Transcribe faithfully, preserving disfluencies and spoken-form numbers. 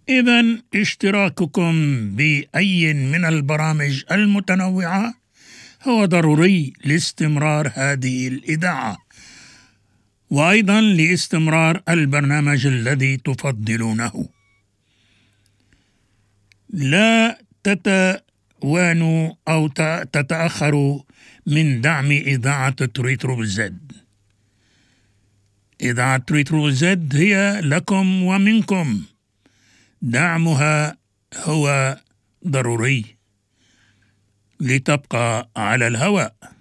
إذن اشتراككم بأي من البرامج المتنوعة هو ضروري لاستمرار هذه الإذاعة، وأيضا لاستمرار البرنامج الذي تفضلونه. لا تتوانوا أو تتأخروا من دعم إذاعة ترويترو بالزد. إذاعة ترويترو بالزد هي لكم ومنكم، دعمها هو ضروري لتبقى على الهواء.